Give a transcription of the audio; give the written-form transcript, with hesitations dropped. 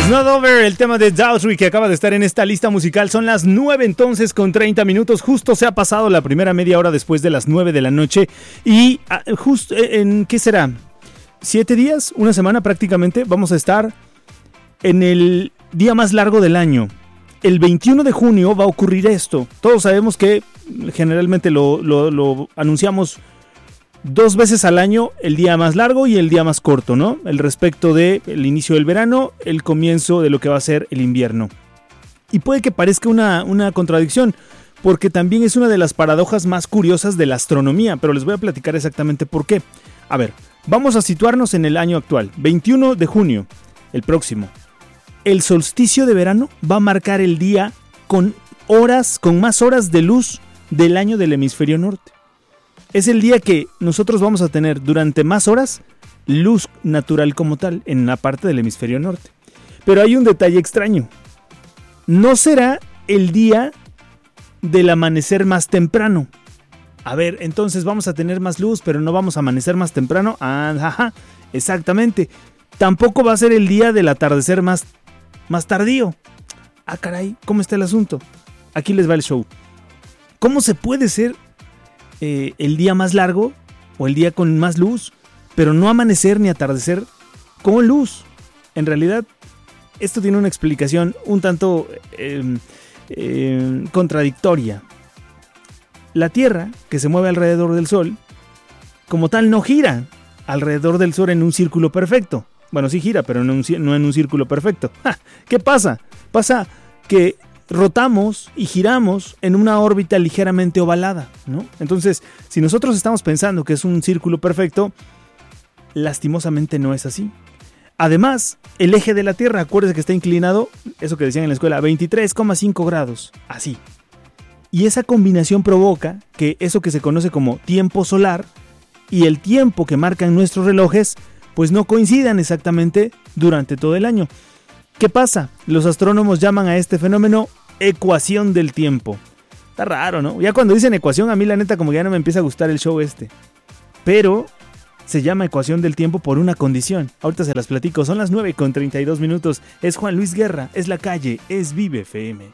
Not Over, el tema de Daughtry que acaba de estar en esta lista musical. Son las 9 entonces con 30 minutos. Justo se ha pasado la primera media hora después de las 9 de la noche. Y justo en, ¿qué será? 7 días, una semana prácticamente, vamos a estar en el día más largo del año. El 21 de junio va a ocurrir esto. Todos sabemos que generalmente lo anunciamos 2 veces al año, el día más largo y el día más corto, ¿no? El respecto del inicio del verano, el comienzo de lo que va a ser el invierno. Y puede que parezca una contradicción, porque también es una de las paradojas más curiosas de la astronomía, pero les voy a platicar exactamente por qué. A ver, vamos a situarnos en el año actual, 21 de junio, el próximo. El solsticio de verano va a marcar el día con más horas de luz del año del hemisferio norte. Es el día que nosotros vamos a tener durante más horas luz natural como tal en la parte del hemisferio norte. Pero hay un detalle extraño. No será el día del amanecer más temprano. A ver, entonces vamos a tener más luz, pero no vamos a amanecer más temprano. Ajá, exactamente. Tampoco va a ser el día del atardecer más tardío. Ah, caray, ¿cómo está el asunto? Aquí les va el show. ¿Cómo se puede ser el día más largo o el día con más luz, pero no amanecer ni atardecer con luz? En realidad, esto tiene una explicación un tanto contradictoria. La Tierra, que se mueve alrededor del Sol, como tal no gira alrededor del Sol en un círculo perfecto. Bueno, sí gira, pero no en un círculo perfecto. ¡Ja! ¿Qué pasa? Pasa que rotamos y giramos en una órbita ligeramente ovalada, ¿no? Entonces, si nosotros estamos pensando que es un círculo perfecto, lastimosamente no es así. Además, el eje de la Tierra, acuérdense que está inclinado, eso que decían en la escuela, 23,5 grados, así. Y esa combinación provoca que eso que se conoce como tiempo solar y el tiempo que marcan nuestros relojes, pues no coincidan exactamente durante todo el año. ¿Qué pasa? Los astrónomos llaman a este fenómeno ecuación del tiempo. Está raro, ¿no? Ya cuando dicen ecuación, a mí la neta como que ya no me empieza a gustar el show este. Pero se llama ecuación del tiempo por una condición. Ahorita se las platico, son las 9 con 32 minutos. Es Juan Luis Guerra, es La Calle, es Vive FM.